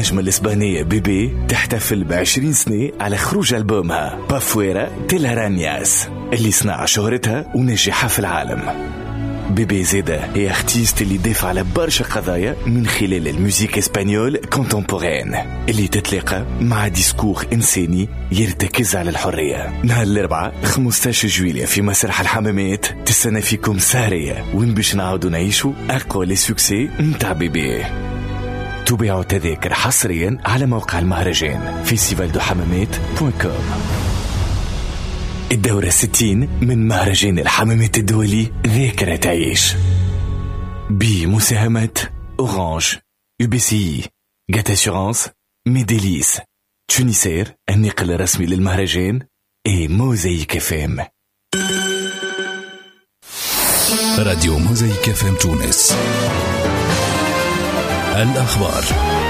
النجمة الإسبانية بيبي تحتفل ب20 سنة على خروج ألبومها بافويرا تيلارانياس اللي صنع شهرتها ونجحها في العالم. بيبي زيدا هي ارتيست اللي دافع على برشا قضايا من خلال الموسيقى اسبانيول كونتمبورين اللي تتلاقى مع ديسكور إنساني يرتكز على الحرية. نهار الأربعاء 15 جويلية في مسرح الحمامات تستنى فيكم سهرية وين باش نعاودوا نعيشوا أقوى لي سوكسي متاع بيبي. تباعوا تذاكر حصريا على موقع المهرجان festivaldohammamet.com. الدورة 60 من مهرجان الحمامات الدولي ذاكرة تعيش بمساهمة أورانج، UBCI، جات أسيورانس، ميديليس، تونيسير النقل الرسمي للمهرجان موزايك FM. راديو موزايك FM تونس. الأخبار.